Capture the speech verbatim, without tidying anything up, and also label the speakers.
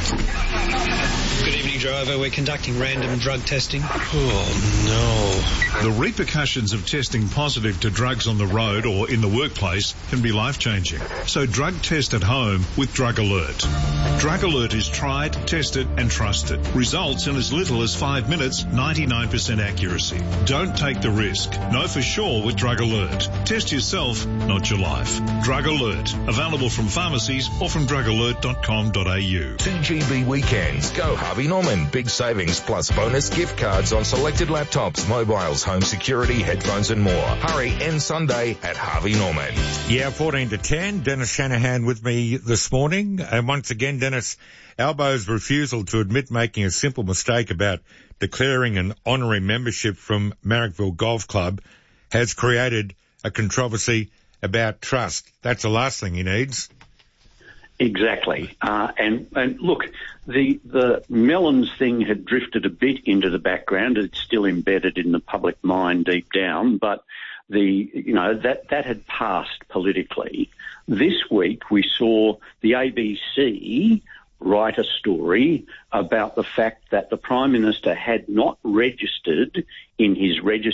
Speaker 1: Good evening, driver. We're conducting random drug testing.
Speaker 2: Oh, no.
Speaker 3: The repercussions of testing positive to drugs on the road or in the workplace can be life-changing. So drug test at home with Drug Alert. Drug Alert is tried, tested and trusted. Results in as little as five minutes, ninety-nine percent accuracy. Don't take the risk. Know for sure with Drug Alert. Test yourself, not your life. Drug Alert. Available from pharmacies or from drug alert dot com dot a u.
Speaker 4: T G B Weekends. Go Harvey Norman. Big savings plus bonus gift cards on selected laptops, mobiles, home security, headphones and more. Hurry, end Sunday at Harvey Norman.
Speaker 5: Yeah, fourteen to ten. Dennis Shanahan with me this morning. And once again, Dennis, Albo's refusal to admit making a simple mistake about declaring an honorary membership from Marrickville Golf Club has created a controversy about trust. That's the last thing he needs.
Speaker 6: Exactly. Uh, and, and look, the, the Mellons thing had drifted a bit into the background. It's still embedded in the public mind deep down, but the, you know, that, that had passed politically. This week we saw the A B C write a story about the fact that the Prime Minister had not registered in his register